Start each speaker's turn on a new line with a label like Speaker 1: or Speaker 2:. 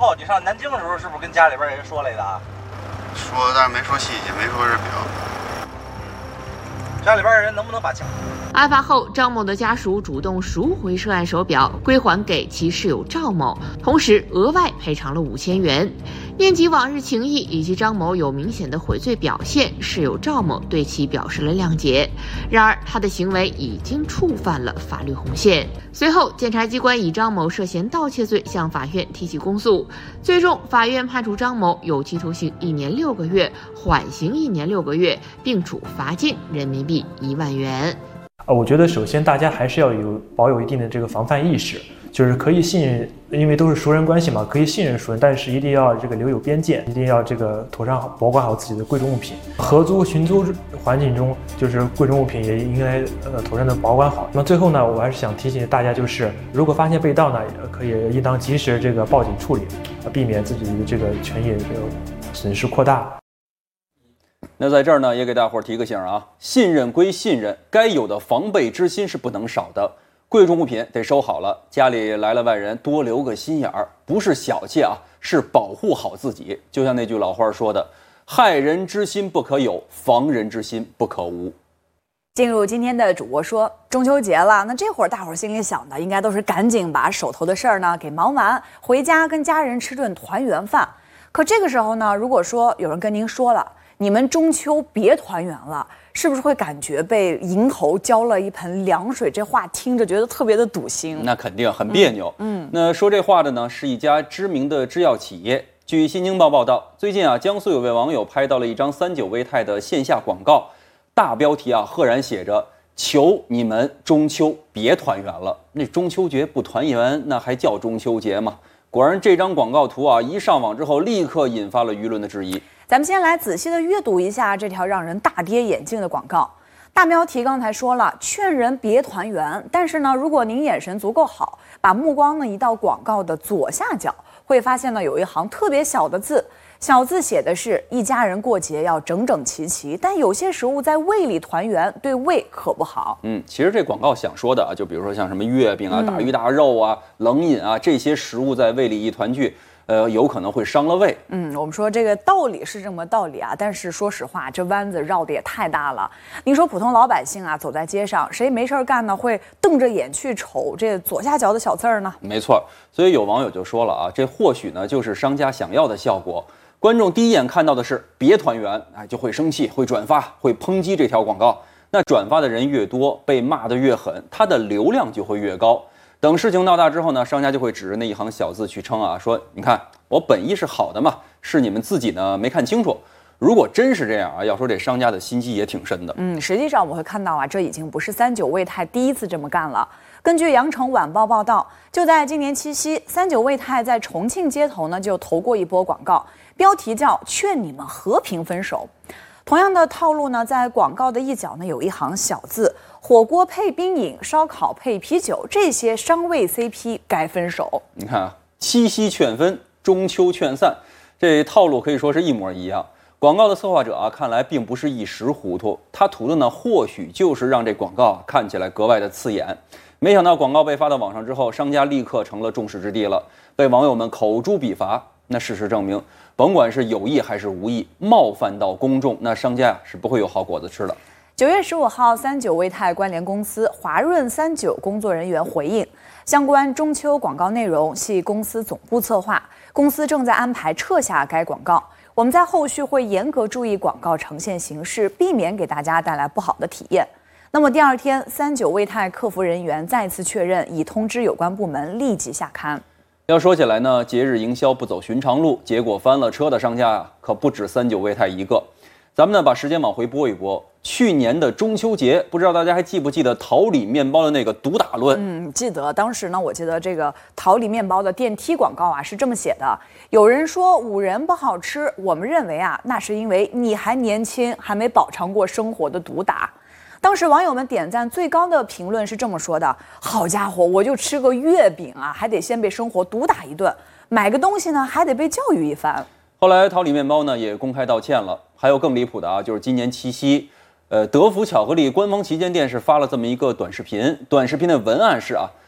Speaker 1: 后，你上南京的时候是不是跟家里边人说来的啊？
Speaker 2: 说，但是没说细节，没说是表。
Speaker 1: 家里边人能不能把钱？
Speaker 3: 案发后，张某的家属主动赎回涉案手表，归还给其室友赵某，同时额外赔偿了5000元。念及往日情谊以及张某有明显的悔罪表现，室友赵某对其表示了谅解。然而，他的行为已经触犯了法律红线。随后，检察机关以张某涉嫌盗窃罪向法院提起公诉，最终法院判处张某有期徒刑1年6个月，缓刑1年6个月，并处罚金人民币1万元。
Speaker 4: 我觉得首先大家还是要保有一定的这个防范意识，就是可以信任，因为都是熟人关系嘛，可以信任熟人，但是一定要这个留有边界，一定要这个妥善保管好自己的贵重物品。合租、寻租环境中，就是贵重物品也应该妥善的保管好。那么最后呢，我还是想提醒大家，就是如果发现被盗呢，可以应当及时这个报警处理，避免自己的这个权益这个损失扩大。
Speaker 5: 那在这儿呢，也给大伙儿提个醒啊，信任归信任，该有的防备之心是不能少的。贵重物品得收好了，家里来了外人，多留个心眼儿，不是小气啊，是保护好自己。就像那句老话说的，害人之心不可有，防人之心不可无。
Speaker 6: 进入今天的主播说，中秋节了，那这会儿大伙儿心里想的应该都是赶紧把手头的事儿呢给忙完，回家跟家人吃顿团圆饭。可这个时候呢，如果说有人跟您说了，你们中秋别团圆了，是不是会感觉被迎头浇了一盆凉水？这话听着觉得特别的堵心。
Speaker 5: 那肯定很别扭。那说这话的呢，是一家知名的制药企业。据新京报报道，最近啊，江苏有位网友拍到了一张39味泰的线下广告，大标题啊赫然写着“求你们中秋别团圆了”。那中秋节不团圆，那还叫中秋节吗？果然，这张广告图啊一上网之后，立刻引发了舆论的质疑。
Speaker 6: 咱们先来仔细的阅读一下这条让人大跌眼镜的广告。大标题刚才说了，劝人别团圆，但是呢，如果您眼神足够好，把目光呢移到广告的左下角，会发现呢有一行特别小的字，小字写的是一家人过节要整整齐齐，但有些食物在胃里团圆，对胃可不好。
Speaker 5: 其实这广告想说的啊，就比如说像什么月饼啊、大鱼大肉啊、冷饮啊，这些食物在胃里一团聚，有可能会伤了胃。
Speaker 6: 我们说这个道理是这么道理啊，但是说实话，这弯子绕的也太大了。您说普通老百姓啊，走在街上，谁没事干呢，会瞪着眼去瞅这左下角的小字儿呢？
Speaker 5: 没错，所以有网友就说了啊，这或许呢就是商家想要的效果。观众第一眼看到的是别团圆，就会生气，会转发，会抨击这条广告。那转发的人越多，被骂得越狠，它的流量就会越高。等事情闹大之后呢，商家就会指着那一行小字去称啊，说你看我本意是好的嘛，是你们自己呢没看清楚。如果真是这样啊，要说这商家的心机也挺深的。
Speaker 6: 实际上我会看到啊，这已经不是39味泰第一次这么干了。根据羊城晚报报道，就在今年七夕，39味泰在重庆街头呢就投过一波广告，标题叫“劝你们和平分手”。同样的套路呢，在广告的一角呢有一行小字：火锅配冰饮，烧烤配啤酒，这些伤胃 CP 该分手。
Speaker 5: 你看啊，七夕劝分，中秋劝散，这套路可以说是一模一样。广告的策划者啊，看来并不是一时糊涂，他图的呢或许就是让这广告看起来格外的刺眼。没想到广告被发到网上之后，商家立刻成了众矢之的了，被网友们口诛笔伐。那事实证明，甭管是有意还是无意，冒犯到公众，那商家是不会有好果子吃的。
Speaker 6: 9月15号，39味泰关联公司华润39工作人员回应，相关中秋广告内容系公司总部策划，公司正在安排撤下该广告。我们在后续会严格注意广告呈现形式，避免给大家带来不好的体验。那么第二天，39味泰客服人员再次确认，已通知有关部门立即下刊。
Speaker 5: 要说起来呢，节日营销不走寻常路，结果翻了车的商家啊，可不止39味泰一个。咱们呢把时间往回拨一拨，去年的中秋节，不知道大家还记不记得桃李面包的那个毒打论？
Speaker 6: 记得。当时呢，我记得这个桃李面包的电梯广告啊是这么写的：有人说五仁不好吃，我们认为啊，那是因为你还年轻，还没饱尝过生活的毒打。当时网友们点赞最高的评论是这么说的：好家伙，我就吃个月饼啊，还得先被生活毒打一顿；买个东西呢，还得被教育一番。
Speaker 5: 后来桃李面包呢也公开道歉了。还有更离谱的啊，就是今年七夕，德福巧克力官方旗舰店是发了这么一个短视频，短视频的文案是啊，